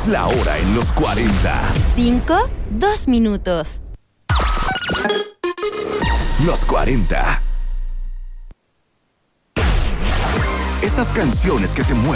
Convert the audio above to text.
Es la hora en los 40. 5, 2 minutos. Los 40. Esas canciones que te mueven.